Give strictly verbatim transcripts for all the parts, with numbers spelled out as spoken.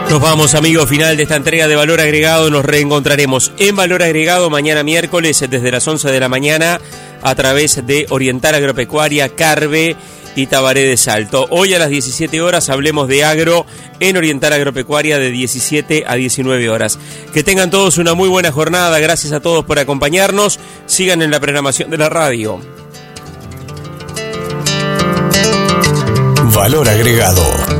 Nos vamos, amigos, final de esta entrega de Valor Agregado. Nos reencontraremos en Valor Agregado mañana miércoles desde las once de la mañana a través de Oriental Agropecuaria, Carve y Tabaré de Salto. Hoy a las diecisiete horas hablemos de agro en Oriental Agropecuaria de diecisiete a diecinueve horas. Que tengan todos una muy buena jornada. Gracias a todos por acompañarnos. Sigan en la programación de la radio. Valor Agregado.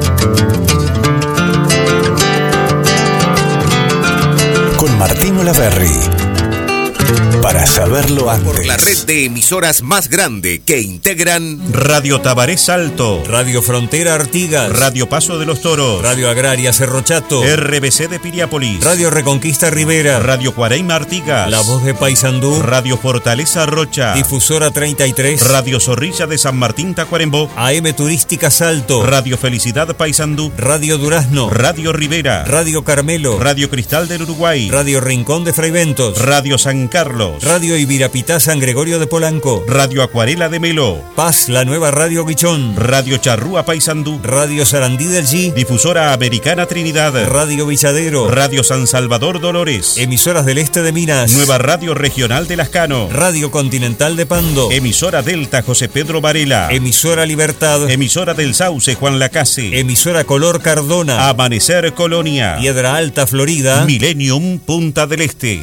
Con Martín Olaverry. Para saberlo antes. Por la red de emisoras más grande que integran Radio Tabaré Salto, Radio Frontera Artigas, Radio Paso de los Toros, Radio Agraria Cerro Chato, R B C de Piriápolis, Radio Reconquista Rivera, Radio Cuareima Artigas, La Voz de Paysandú, Radio Fortaleza Rocha, Difusora treinta y tres, Radio Zorrilla de San Martín Tacuarembó, A M Turística Salto, Radio Felicidad Paysandú, Radio Durazno, Radio Rivera, Radio Carmelo, Radio Cristal del Uruguay, Radio Rincón de Fraiventos, Radio San Carlos, Radio Ibirapitá San Gregorio de Polanco, Radio Acuarela de Melo, Paz, la nueva Radio Guichón, Radio Charrúa Paysandú, Radio Sarandí del G, Difusora Americana Trinidad, Radio Villadero, Radio San Salvador Dolores, Emisoras del Este de Minas, Nueva Radio Regional de Lascano, Radio Continental de Pando, Emisora Delta José Pedro Varela, Emisora Libertad, Emisora del Sauce Juan Lacase, Emisora Color Cardona, Amanecer Colonia, Piedra Alta Florida, Millennium Punta del Este.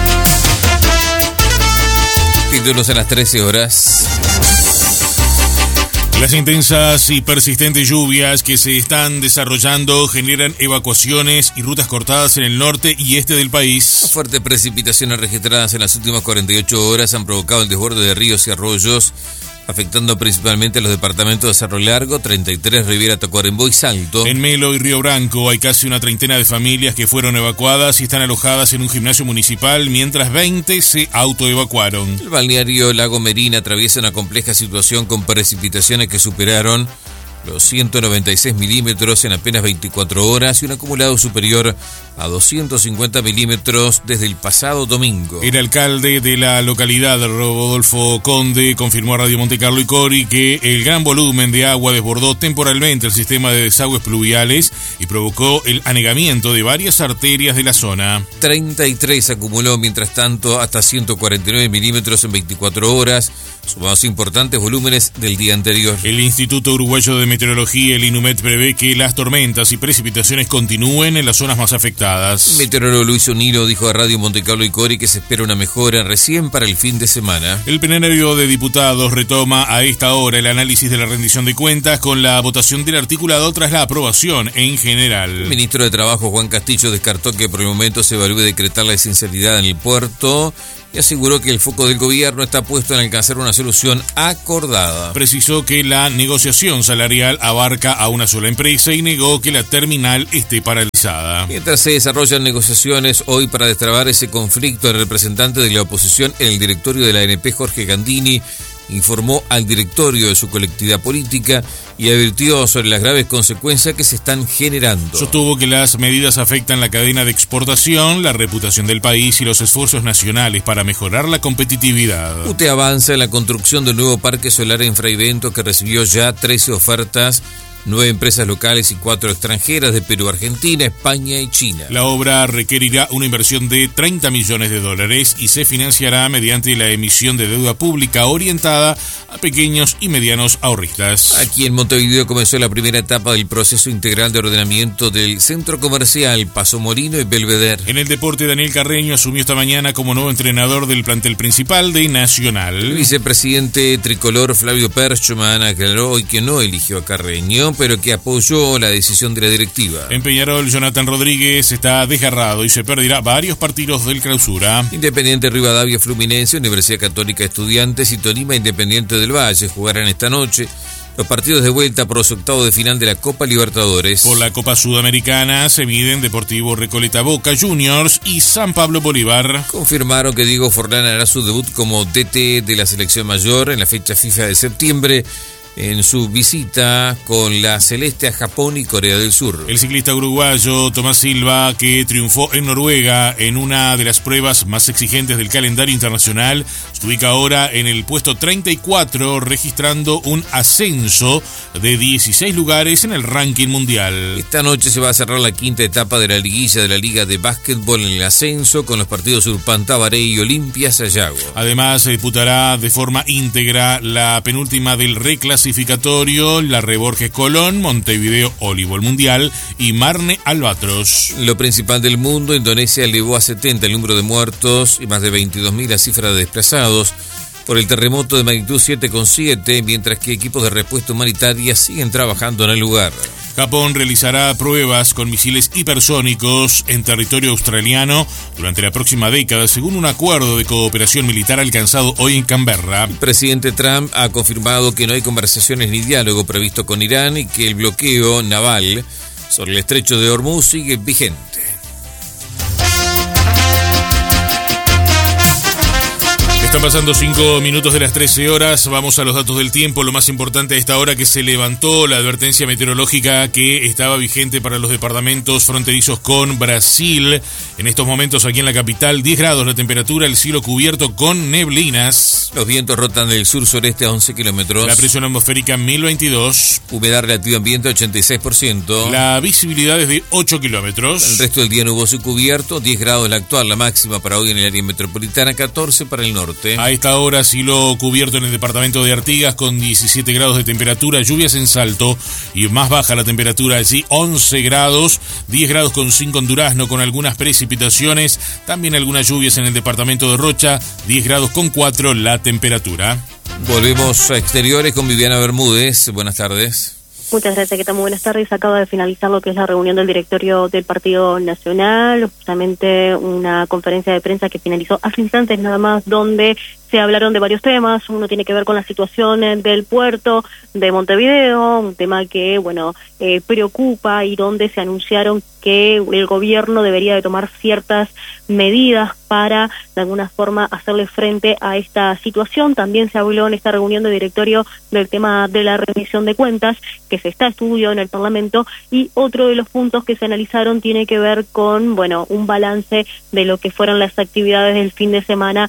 Títulos a las trece horas. Las intensas y persistentes lluvias que se están desarrollando generan evacuaciones y rutas cortadas en el norte y este del país. Las fuertes precipitaciones registradas en las últimas cuarenta y ocho horas han provocado el desborde de ríos y arroyos, afectando principalmente a los departamentos de Cerro Largo, treinta y tres, Riviera, Tacuarembó y Salto. En Melo y Río Branco hay casi una treintena de familias que fueron evacuadas y están alojadas en un gimnasio municipal, mientras veinte se autoevacuaron. El balneario Lago Merina atraviesa una compleja situación con precipitaciones que superaron los ciento noventa y seis milímetros en apenas veinticuatro horas y un acumulado superior a doscientos cincuenta milímetros desde el pasado domingo. El alcalde de la localidad, Rodolfo Conde, confirmó a Radio Monte Carlo y Cori que el gran volumen de agua desbordó temporalmente el sistema de desagües pluviales y provocó el anegamiento de varias arterias de la zona. treinta y tres acumuló, mientras tanto, hasta ciento cuarenta y nueve milímetros en veinticuatro horas, sumados importantes volúmenes del día anterior. El Instituto Uruguayo de Meteorología, el INUMET, prevé que las tormentas y precipitaciones continúen en las zonas más afectadas. El meteorólogo Luis Oniro dijo a Radio Monte Carlo y Cori que se espera una mejora recién para el fin de semana. El plenario de diputados retoma a esta hora el análisis de la rendición de cuentas con la votación del articulado tras la aprobación en general. El ministro de Trabajo, Juan Castillo, descartó que por el momento se evalúe decretar la esencialidad en el puerto y aseguró que el foco del gobierno está puesto en alcanzar una solución acordada. Precisó que la negociación salarial abarca a una sola empresa y negó que la terminal esté paralizada. Mientras se desarrollan negociaciones hoy para destrabar ese conflicto, el representante de la oposición en el directorio de la A N P, Jorge Gandini, informó al directorio de su colectividad política y advirtió sobre las graves consecuencias que se están generando. Sostuvo que las medidas afectan la cadena de exportación, la reputación del país y los esfuerzos nacionales para mejorar la competitividad. U T E avanza en la construcción del nuevo parque solar en Fraiventos, que recibió ya trece ofertas, nueve empresas locales y cuatro extranjeras de Perú, Argentina, España y China. La obra requerirá una inversión de treinta millones de dólares y se financiará mediante la emisión de deuda pública orientada a pequeños y medianos ahorristas. Aquí en Montevideo comenzó la primera etapa del proceso integral de ordenamiento del centro comercial Paso Molino y Belvedere. En el deporte, Daniel Carreño asumió esta mañana como nuevo entrenador del plantel principal de Nacional. El vicepresidente tricolor Flavio Perchman aclaró hoy que no eligió a Carreño, pero que apoyó la decisión de la directiva. En Peñarol, Jonathan Rodríguez está desgarrado y se perderá varios partidos del Clausura. Independiente Rivadavia Fluminense, Universidad Católica Estudiantes y Tolima Independiente del Valle jugarán esta noche los partidos de vuelta por los octavos de final de la Copa Libertadores. Por la Copa Sudamericana se miden Deportivo Recoleta Boca Juniors y San Pablo Bolívar. Confirmaron que Diego Forlán hará su debut como D T de la selección mayor en la fecha FIFA de septiembre, en su visita con la Celeste a Japón y Corea del Sur. El ciclista uruguayo Tomás Silva, que triunfó en Noruega en una de las pruebas más exigentes del calendario internacional, se ubica ahora en el puesto treinta y cuatro, registrando un ascenso de dieciséis lugares en el ranking mundial. Esta noche se va a cerrar la quinta etapa de la liguilla de la Liga de Básquetbol en el ascenso con los partidos Urpan Tabaré y Olimpia Sayago. Además, se disputará de forma íntegra la penúltima del reclasificatorio, la Reborges Colón, Montevideo Olivol Mundial y Marne Albatros. Lo principal del mundo, Indonesia elevó a setenta el número de muertos y más de veintidós mil la cifra de desplazados por el terremoto de magnitud siete coma siete, mientras que equipos de respuesta humanitaria siguen trabajando en el lugar. Japón realizará pruebas con misiles hipersónicos en territorio australiano durante la próxima década, según un acuerdo de cooperación militar alcanzado hoy en Canberra. El presidente Trump ha confirmado que no hay conversaciones ni diálogo previsto con Irán y que el bloqueo naval sobre el estrecho de Hormuz sigue vigente. Están pasando cinco minutos de las trece horas, vamos a los datos del tiempo. Lo más importante a esta hora, que se levantó la advertencia meteorológica que estaba vigente para los departamentos fronterizos con Brasil. En estos momentos aquí en la capital, diez grados la temperatura, el cielo cubierto con neblinas. Los vientos rotan del sur-sureste a once kilómetros. La presión atmosférica mil veintidós. Humedad relativa ambiente ochenta y seis por ciento. La visibilidad es de ocho kilómetros. El resto del día nuboso y cubierto, diez grados la actual, la máxima para hoy en el área metropolitana, catorce para el norte. A esta hora, cielo cubierto en el departamento de Artigas con diecisiete grados de temperatura, lluvias en Salto y más baja la temperatura allí, once grados, diez grados con cinco en Durazno con algunas precipitaciones, también algunas lluvias en el departamento de Rocha, diez grados con cuatro la temperatura. Volvemos a exteriores con Viviana Bermúdez, buenas tardes. Muchas gracias, ¿qué tal? Muy buenas tardes. Acaba de finalizar lo que es la reunión del directorio del Partido Nacional, justamente una conferencia de prensa que finalizó hace instantes nada más, donde se hablaron de varios temas. Uno tiene que ver con la situación del puerto de Montevideo, un tema que, bueno, eh, preocupa y donde se anunciaron que el gobierno debería de tomar ciertas medidas para, de alguna forma, hacerle frente a esta situación. También se habló en esta reunión de directorio del tema de la rendición de cuentas, que se está estudiando en el Parlamento, y otro de los puntos que se analizaron tiene que ver con, bueno, un balance de lo que fueron las actividades del fin de semana.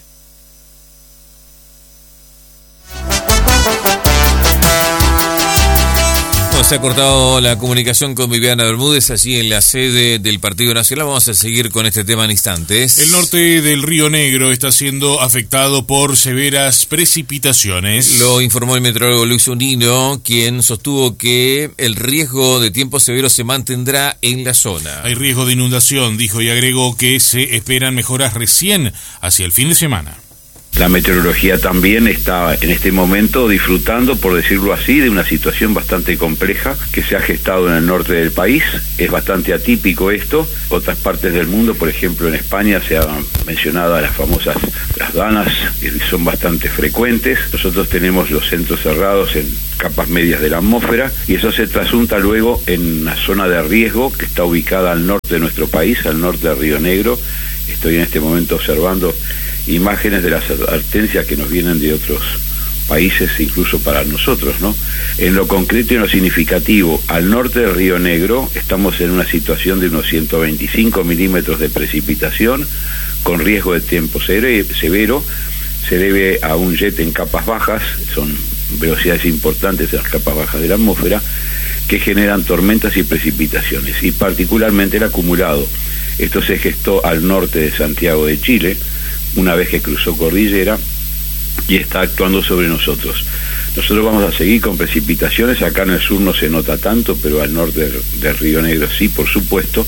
Se ha cortado la comunicación con Viviana Bermúdez allí en la sede del Partido Nacional. Vamos a seguir con este tema en instantes. El norte del Río Negro está siendo afectado por severas precipitaciones. Lo informó el meteorólogo Luis Unino, quien sostuvo que el riesgo de tiempo severo se mantendrá en la zona. Hay riesgo de inundación, dijo, y agregó que se esperan mejoras recién hacia el fin de semana. La meteorología también está en este momento disfrutando, por decirlo así, de una situación bastante compleja que se ha gestado en el norte del país. Es bastante atípico esto. Otras partes del mundo, por ejemplo en España, se han mencionado las famosas las danas, que son bastante frecuentes. Nosotros tenemos los centros cerrados en capas medias de la atmósfera y eso se trasunta luego en una zona de riesgo que está ubicada al norte de nuestro país, al norte del Río Negro. Estoy en este momento observando imágenes de las advertencias que nos vienen de otros países, incluso para nosotros, ¿no? En lo concreto y en lo significativo, al norte del Río Negro estamos en una situación de unos ciento veinticinco milímetros de precipitación, con riesgo de tiempo severo. Se debe a un jet en capas bajas, son velocidades importantes en las capas bajas de la atmósfera, que generan tormentas y precipitaciones, y particularmente el acumulado. Esto se gestó al norte de Santiago de Chile, una vez que cruzó cordillera, y está actuando sobre nosotros. Nosotros vamos a seguir con precipitaciones, acá en el sur no se nota tanto, pero al norte del, del Río Negro sí, por supuesto,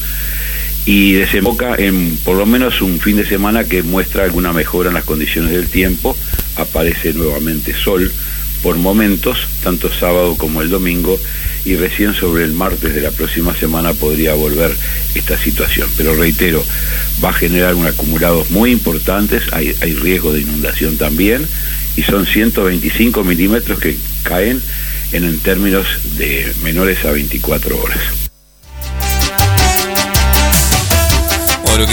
y desemboca en por lo menos un fin de semana que muestra alguna mejora en las condiciones del tiempo. Aparece nuevamente sol por momentos, tanto sábado como el domingo, y recién sobre el martes de la próxima semana podría volver esta situación. Pero reitero, va a generar un acumulados muy importantes, hay, hay riesgo de inundación también, y son ciento veinticinco milímetros que caen en, en términos de menores a veinticuatro horas. O lo que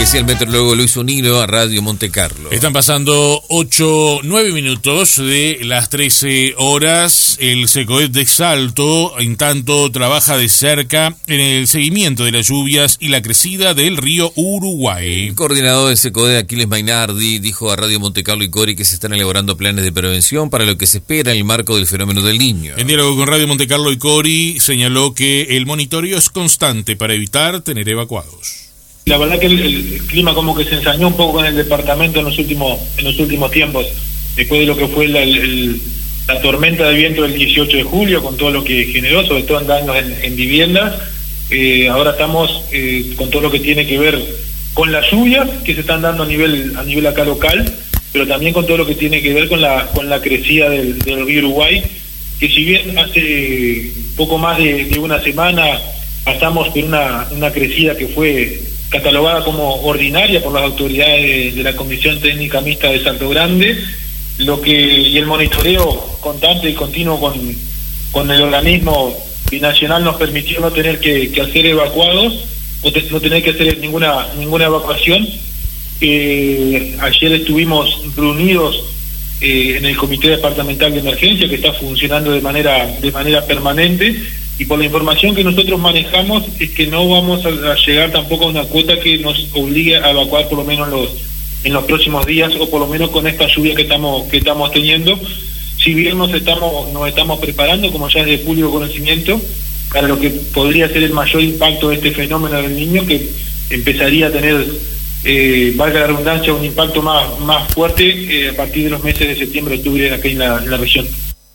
decía el meteorólogo Luis Unino a Radio Monte Carlo. Están pasando ocho, nueve minutos de las trece horas. El SECOED de Salto, en tanto, trabaja de cerca en el seguimiento de las lluvias y la crecida del río Uruguay. El coordinador del SECOED, Aquiles Mainardi, dijo a Radio Monte Carlo y Cori que se están elaborando planes de prevención para lo que se espera en el marco del fenómeno del Niño. En diálogo con Radio Monte Carlo y Cori, señaló que el monitoreo es constante para evitar tener evacuados. La verdad que el, el clima como que se ensañó un poco con el departamento en los últimos en los últimos tiempos, después de lo que fue la, el, la tormenta de viento del dieciocho de julio, con todo lo que generó, sobre todo en daños en, en viviendas. Eh, ahora estamos eh, con todo lo que tiene que ver con las lluvias que se están dando a nivel a nivel acá local, pero también con todo lo que tiene que ver con la con la crecida del, del río Uruguay, que si bien hace poco más de, de una semana pasamos por una, una crecida que fue catalogada como ordinaria por las autoridades de, de la Comisión Técnica Mixta de Salto Grande, lo que y el monitoreo constante y continuo con, con el organismo binacional nos permitió no tener que, que hacer evacuados, o te, no tener que hacer ninguna ninguna evacuación. Eh, ayer estuvimos reunidos eh, en el Comité Departamental de Emergencia, que está funcionando de manera de manera permanente. Y por la información que nosotros manejamos es que no vamos a, a llegar tampoco a una cuota que nos obligue a evacuar por lo menos los, en los próximos días, o por lo menos con esta lluvia que estamos que estamos teniendo. Si bien nos estamos nos estamos preparando, como ya es de público conocimiento, para lo que podría ser el mayor impacto de este fenómeno del Niño, que empezaría a tener, eh, valga la redundancia, un impacto más, más fuerte eh, a partir de los meses de septiembre, octubre aquí en la, en la región.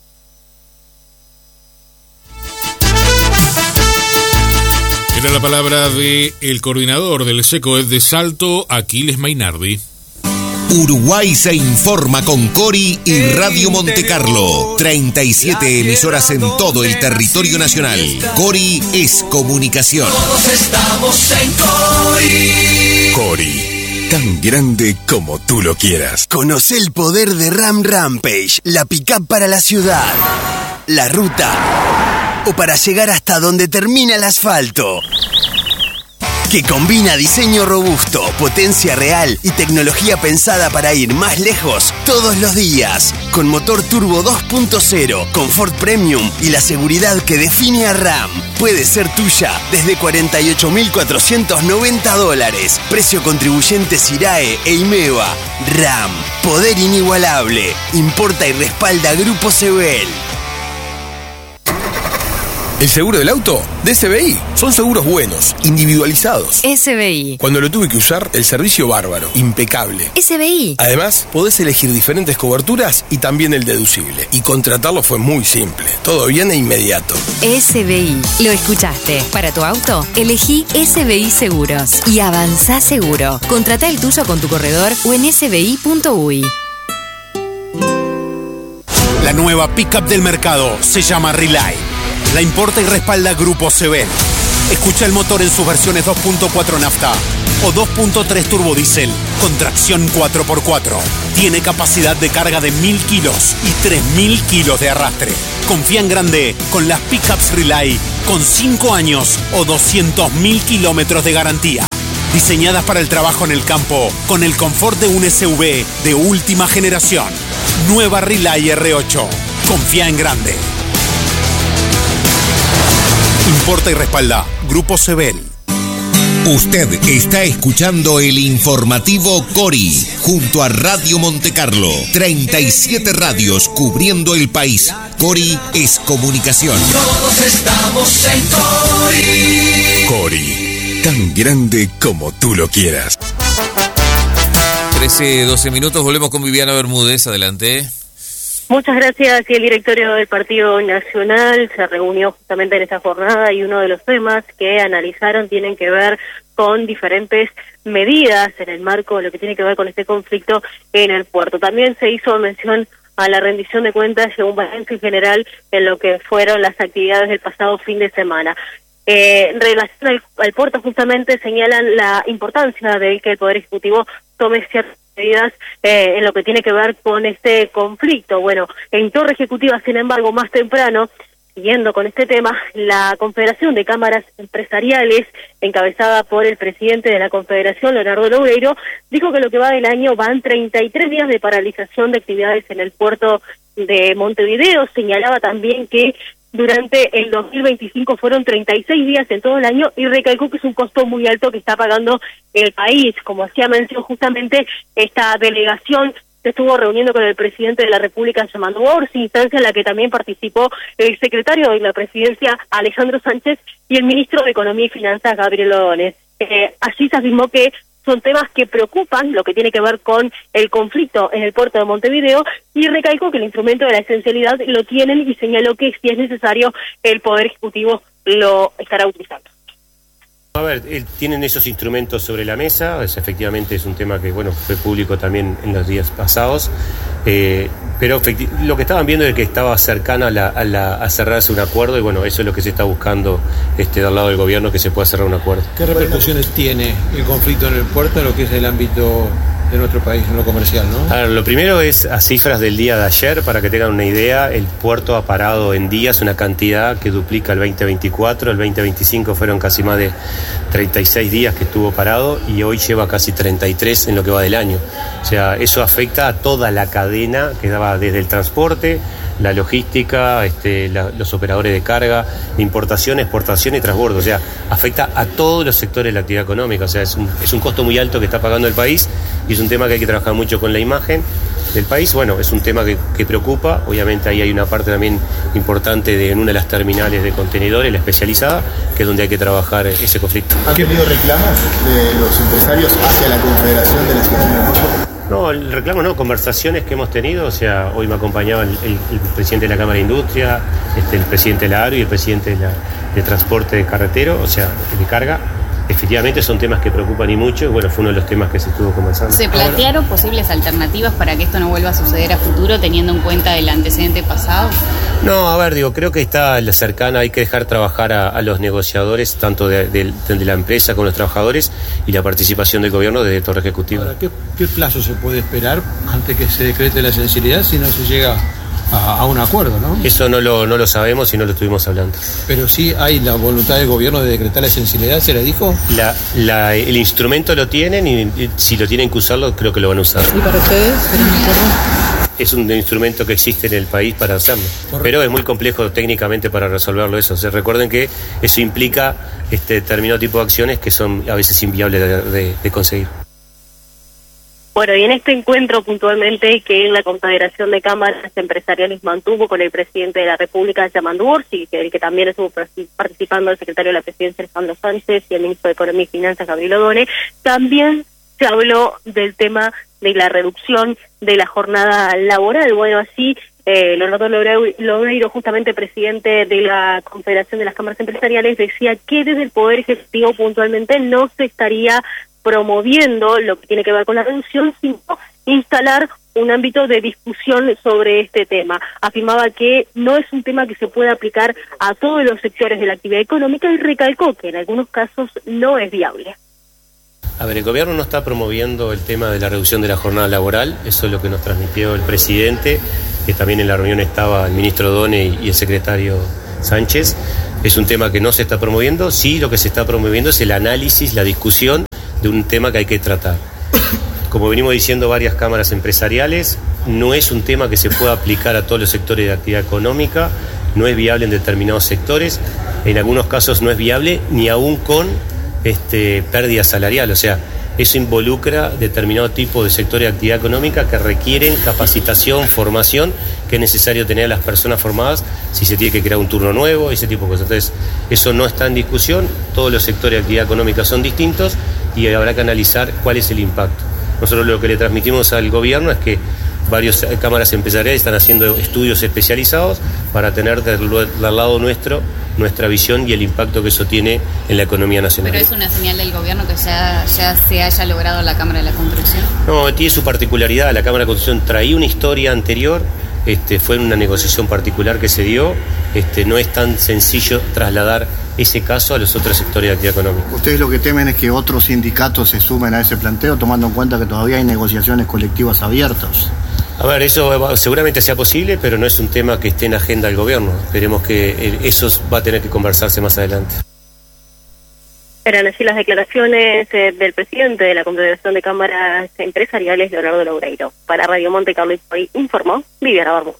Era la palabra de el coordinador del SECOED de Salto, Aquiles Mainardi. Uruguay se informa con Cori y Radio Monte Carlo. treinta y siete emisoras en todo el territorio nacional. Cori es comunicación. Todos estamos en Cori. Cori, tan grande como tú lo quieras. Conoce el poder de Ram Rampage, la pick-up para la ciudad, la ruta o para llegar hasta donde termina el asfalto. Que combina diseño robusto, potencia real y tecnología pensada para ir más lejos todos los días. Con motor turbo dos punto cero, confort premium y la seguridad que define a Ram. Puede ser tuya desde cuarenta y ocho mil cuatrocientos noventa dólares. Precio contribuyente SIRAE e IMEVA. Ram, poder inigualable. Importa y respalda Grupo Sebel. El seguro del auto de S B I. Son seguros buenos, individualizados. S B I. Cuando lo tuve que usar, el servicio bárbaro, impecable. S B I. Además, podés elegir diferentes coberturas y también el deducible. Y contratarlo fue muy simple. Todo bien e inmediato. S B I. Lo escuchaste. Para tu auto, elegí S B I Seguros. Y avanzá seguro. Contratá el tuyo con tu corredor o en s b i punto u i. La nueva pickup del mercado se llama Relay. La importa y respalda Grupo Sebel. Escucha el motor en sus versiones dos punto cuatro nafta o dos punto tres turbodiesel con tracción cuatro por cuatro. Tiene capacidad de carga de mil kilos y tres mil kilos de arrastre. Confía en grande con las pickups Relay con cinco años o doscientos mil kilómetros de garantía. Diseñadas para el trabajo en el campo con el confort de un S U V de última generación. Nueva Relay R ocho. Confía en grande. Importa y respalda Grupo Sebel. Usted está escuchando el informativo Cori junto a Radio Monte Carlo. treinta y siete radios cubriendo el país. Cori es comunicación. Todos estamos en Cori. Cori, tan grande como tú lo quieras. trece, doce minutos, volvemos con Viviana Bermúdez, adelante. Muchas gracias. Y el directorio del Partido Nacional se reunió justamente en esta jornada y uno de los temas que analizaron tienen que ver con diferentes medidas en el marco de lo que tiene que ver con este conflicto en el puerto. También se hizo mención a la rendición de cuentas y a un balance general en lo que fueron las actividades del pasado fin de semana. Eh, en relación al, al puerto, justamente señalan la importancia de que el Poder Ejecutivo tome ciertas medidas eh, en lo que tiene que ver con este conflicto. Bueno, en Torre Ejecutiva, sin embargo, más temprano siguiendo con este tema, la Confederación de Cámaras Empresariales, encabezada por el presidente de la Confederación, Leonardo Loureiro, dijo que lo que va del año van treinta y tres días de paralización de actividades en el puerto de Montevideo. Señalaba también que durante el dos mil veinticinco fueron treinta y seis días en todo el año y recalcó que es un costo muy alto que está pagando el país. Como hacía mención justamente, esta delegación se estuvo reuniendo con el presidente de la República, Yamandu Orsi, instancia en la que también participó el secretario de la presidencia, Alejandro Sánchez, y el ministro de Economía y Finanzas, Gabriel Ordóñez. Eh, allí se afirmó que son temas que preocupan, lo que tiene que ver con el conflicto en el puerto de Montevideo, y recalcó que el instrumento de la esencialidad lo tienen y señaló que si es necesario el Poder Ejecutivo lo estará utilizando. A ver, eh, tienen esos instrumentos sobre la mesa, es, efectivamente es un tema que bueno fue público también en los días pasados, eh, pero lo que estaban viendo es que estaba cercana a, la, a, la, a cerrarse un acuerdo y bueno, eso es lo que se está buscando este, del lado del gobierno, que se pueda cerrar un acuerdo. ¿Qué repercusiones tiene el conflicto en el puerto en lo que es el ámbito de nuestro país, en lo comercial, ¿no? A ver, lo primero es a cifras del día de ayer, para que tengan una idea, el puerto ha parado en días una cantidad que duplica el veinte veinticuatro, el veinte veinticinco fueron casi más de treinta y seis días que estuvo parado y hoy lleva casi treinta y tres en lo que va del año. O sea, eso afecta a toda la cadena que daba desde el transporte, la logística, este, la, los operadores de carga, importación, exportación y transbordo. O sea, afecta a todos los sectores de la actividad económica. O sea, es un, es un costo muy alto que está pagando el país y es un tema que hay que trabajar mucho con la imagen del país. Bueno, es un tema que, que preocupa. Obviamente ahí hay una parte también importante de en una de las terminales de contenedores, la especializada, que es donde hay que trabajar ese conflicto. ¿Han tenido reclamos de los empresarios hacia la Confederación de la Ciudad? No, el reclamo no, conversaciones que hemos tenido, o sea, hoy me acompañaba el, el, el presidente de la Cámara de Industria, este, el presidente de la A R U y el presidente de, la, de Transporte de Carretero, o sea, de carga. Efectivamente son temas que preocupan y mucho, y bueno, fue uno de los temas que se estuvo conversando. ¿Se plantearon posibles alternativas para que esto no vuelva a suceder a futuro, teniendo en cuenta el antecedente pasado? No, a ver, digo, creo que está la cercana, hay que dejar trabajar a, a los negociadores, tanto de, de, de la empresa como los trabajadores, y la participación del gobierno desde el Torre Ejecutivo. Ahora, ¿qué, ¿qué plazo se puede esperar antes que se decrete la esencialidad si no se llega a, a un acuerdo, ¿no? Eso no lo, no lo sabemos y no lo estuvimos hablando. Pero sí hay la voluntad del gobierno de decretar la esencialidad, ¿se le dijo? La, la, el instrumento lo tienen y, y si lo tienen que usarlo, creo que lo van a usar. ¿Y para ustedes? Es un instrumento que existe en el país para hacerlo, pero es muy complejo técnicamente para resolverlo eso. O sea, recuerden que eso implica este determinado tipo de acciones que son a veces inviables de, de, de conseguir. Bueno, y en este encuentro puntualmente que la Confederación de Cámaras Empresariales mantuvo con el presidente de la República, Yamandu Orsi, que el que también estuvo participando el secretario de la Presidencia, Alejandro Sánchez, y el ministro de Economía y Finanzas, Gabriel Ordóñez, también se habló del tema de la reducción de la jornada laboral. Bueno, así eh, Leonardo Loureiro, justamente presidente de la Confederación de las Cámaras Empresariales, decía que desde el Poder Ejecutivo puntualmente no se estaría promoviendo lo que tiene que ver con la reducción, sino instalar un ámbito de discusión sobre este tema. Afirmaba que no es un tema que se pueda aplicar a todos los sectores de la actividad económica y recalcó que en algunos casos no es viable. A ver, el gobierno no está promoviendo el tema de la reducción de la jornada laboral, eso es lo que nos transmitió el presidente, que también en la reunión estaba el ministro Ordóñez y el secretario Sánchez. Es un tema que no se está promoviendo, sí lo que se está promoviendo es el análisis, la discusión de un tema que hay que tratar. Como venimos diciendo varias cámaras empresariales, no es un tema que se pueda aplicar a todos los sectores de actividad económica, no es viable en determinados sectores, en algunos casos no es viable ni aún con este, pérdida salarial, o sea, eso involucra determinado tipo de sectores de actividad económica que requieren capacitación, formación, que es necesario tener a las personas formadas si se tiene que crear un turno nuevo, ese tipo de cosas. Entonces, eso no está en discusión, todos los sectores de actividad económica son distintos y habrá que analizar cuál es el impacto. Nosotros lo que le transmitimos al gobierno es que varias cámaras empresariales están haciendo estudios especializados para tener del, del lado nuestro nuestra visión y el impacto que eso tiene en la economía nacional. ¿Pero es una señal del gobierno que ya, ya se haya logrado en la Cámara de la Construcción? No, tiene su particularidad. La Cámara de Construcción traía una historia anterior, este, fue una negociación particular que se dio. Este, no es tan sencillo trasladar ese caso a los otros sectores de actividad económica. ¿Ustedes lo que temen es que otros sindicatos se sumen a ese planteo, tomando en cuenta que todavía hay negociaciones colectivas abiertas? A ver, eso seguramente sea posible, pero no es un tema que esté en agenda del gobierno. Esperemos que eso va a tener que conversarse más adelante. Eran así las declaraciones eh, del presidente de la Confederación de Cámaras Empresariales, Leonardo Loureiro. Para Radio Monte Carlo informó Viviana Bermúdez.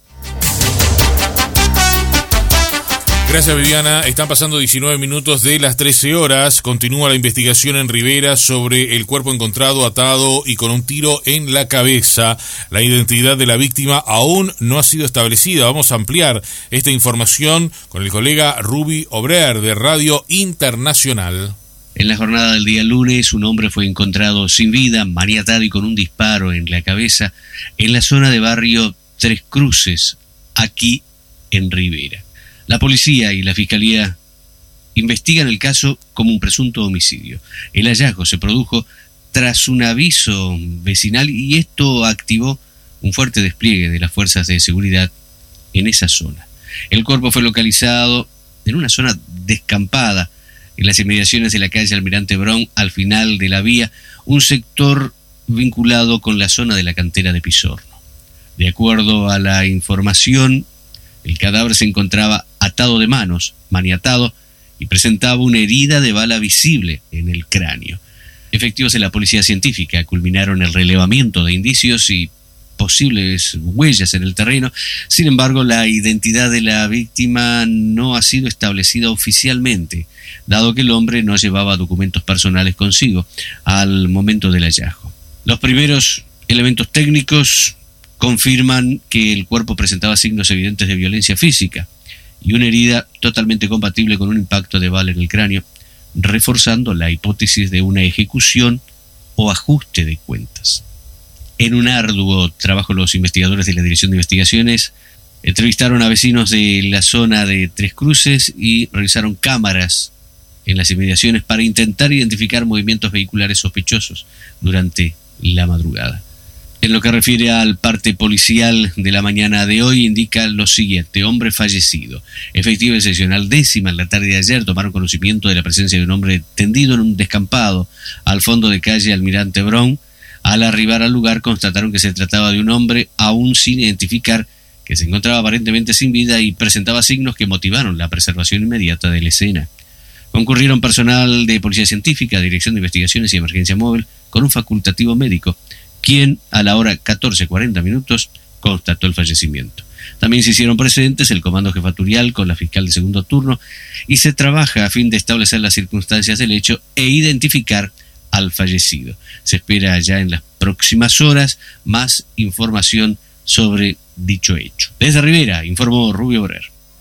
Gracias, Viviana. Están pasando diecinueve minutos de las trece horas. Continúa la investigación en Rivera sobre el cuerpo encontrado atado y con un tiro en la cabeza. La identidad de la víctima aún no ha sido establecida. Vamos a ampliar esta información con el colega Ruby Obrer de Radio Internacional. En la jornada del día lunes, un hombre fue encontrado sin vida, maniatado y con un disparo en la cabeza en la zona de barrio Tres Cruces, aquí en Rivera. La policía y la fiscalía investigan el caso como un presunto homicidio. El hallazgo se produjo tras un aviso vecinal y esto activó un fuerte despliegue de las fuerzas de seguridad en esa zona. El cuerpo fue localizado en una zona descampada, en las inmediaciones de la calle Almirante Brown, al final de la vía, un sector vinculado con la zona de la cantera de Pizorno. De acuerdo a la información, el cadáver se encontraba atado de manos, maniatado, y presentaba una herida de bala visible en el cráneo. Efectivos de la policía científica culminaron el relevamiento de indicios y posibles huellas en el terreno. Sin embargo, la identidad de la víctima no ha sido establecida oficialmente, dado que el hombre no llevaba documentos personales consigo al momento del hallazgo. Los primeros elementos técnicos confirman que el cuerpo presentaba signos evidentes de violencia física y una herida totalmente compatible con un impacto de bala en el cráneo, reforzando la hipótesis de una ejecución o ajuste de cuentas. En un arduo trabajo, los investigadores de la Dirección de Investigaciones entrevistaron a vecinos de la zona de Tres Cruces y realizaron cámaras en las inmediaciones para intentar identificar movimientos vehiculares sospechosos durante la madrugada. En lo que refiere al parte policial de la mañana de hoy, indica lo siguiente: hombre fallecido. Efectivos de seccional décima en la tarde de ayer tomaron conocimiento de la presencia de un hombre tendido en un descampado al fondo de calle Almirante Brown. Al arribar al lugar constataron que se trataba de un hombre aún sin identificar, que se encontraba aparentemente sin vida y presentaba signos que motivaron la preservación inmediata de la escena. Concurrieron personal de Policía Científica, Dirección de Investigaciones y Emergencia Móvil con un facultativo médico, quien a la hora catorce cuarenta minutos constató el fallecimiento. También se hicieron presentes el Comando Jefaturial con la fiscal de segundo turno y se trabaja a fin de establecer las circunstancias del hecho e identificar al fallecido. Se espera ya en las próximas horas más información sobre dicho hecho. Desde Rivera, informó Rubio Obrer.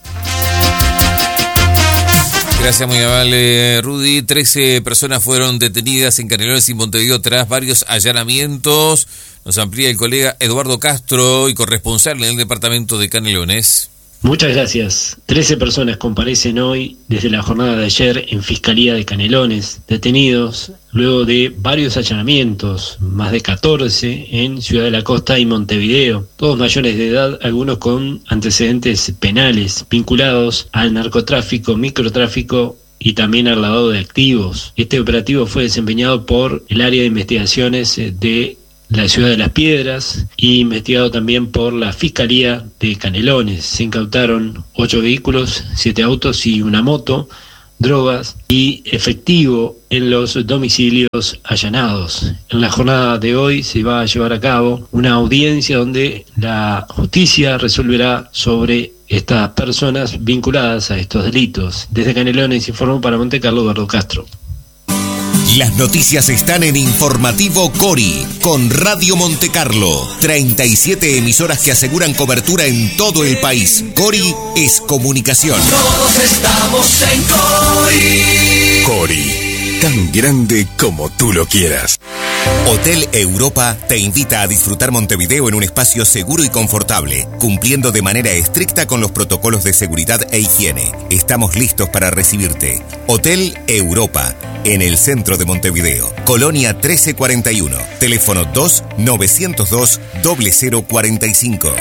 Gracias, muy amable, Rudy. Trece personas fueron detenidas en Canelones y Montevideo tras varios allanamientos. Nos amplía el colega Eduardo Castro y corresponsal en el departamento de Canelones. Muchas gracias. Trece personas comparecen hoy desde la jornada de ayer en Fiscalía de Canelones, detenidos luego de varios allanamientos, más de catorce en Ciudad de la Costa y Montevideo, todos mayores de edad, algunos con antecedentes penales vinculados al narcotráfico, microtráfico y también al lavado de activos. Este operativo fue desempeñado por el área de investigaciones de la Ciudad de las Piedras y investigado también por la Fiscalía de Canelones. Se incautaron ocho vehículos, siete autos y una moto, drogas y efectivo en los domicilios allanados. En la jornada de hoy se va a llevar a cabo una audiencia donde la justicia resolverá sobre estas personas vinculadas a estos delitos. Desde Canelones informó para Monte Carlo Eduardo Castro. Las noticias están en Informativo Cori, con Radio Monte Carlo. treinta y siete emisoras que aseguran cobertura en todo el país. Cori es comunicación. Todos estamos en Cori. Cori, tan grande como tú lo quieras. Hotel Europa te invita a disfrutar Montevideo en un espacio seguro y confortable, cumpliendo de manera estricta con los protocolos de seguridad e higiene. Estamos listos para recibirte. Hotel Europa, en el centro de Montevideo, Colonia trece cuarenta y uno, teléfono dos novecientos dos cero cero cuarenta y cinco.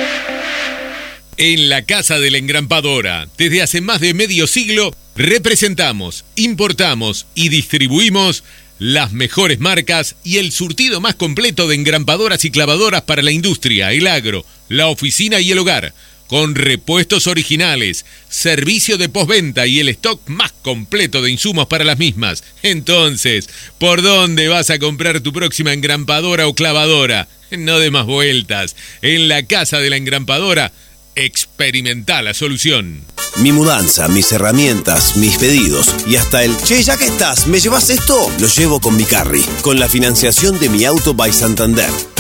En la Casa de la Engrampadora, desde hace más de medio siglo, representamos, importamos y distribuimos las mejores marcas y el surtido más completo de engrampadoras y clavadoras para la industria, el agro, la oficina y el hogar, con repuestos originales, servicio de postventa y el stock más completo de insumos para las mismas. Entonces, ¿por dónde vas a comprar tu próxima engrampadora o clavadora? No de más vueltas. En la Casa de la Engrampadora, experimenta la solución. Mi mudanza, mis herramientas, mis pedidos y hasta el che, ya que estás, ¿me llevas esto? Lo llevo con mi carry, con la financiación de Mi Auto by Santander.